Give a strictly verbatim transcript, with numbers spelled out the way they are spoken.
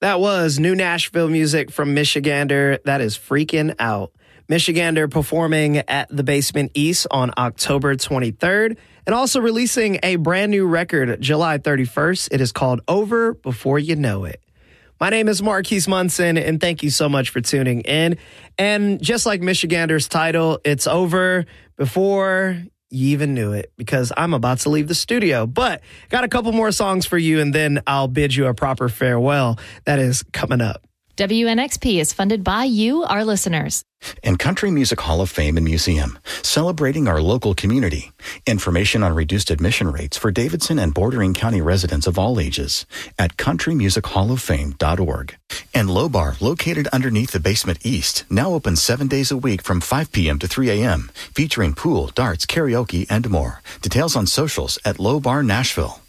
That was new Nashville music from Michigander. That is freaking out. Michigander performing at the Basement East on October twenty-third and also releasing a brand new record July thirty-first. It is called Over Before You Know It. My name is Marquise Munson, and thank you so much for tuning in. And just like Michigander's title, it's over before you even knew it, because I'm about to leave the studio. But got a couple more songs for you, and then I'll bid you a proper farewell. That is coming up. W N X P is funded by you, our listeners. And Country Music Hall of Fame and Museum, celebrating our local community. Information on reduced admission rates for Davidson and bordering county residents of all ages at country music hall of fame dot org. And Low Bar, located underneath the Basement East, now open seven days a week from five p.m. to three a.m., featuring pool, darts, karaoke, and more. Details on socials at Low Bar Nashville.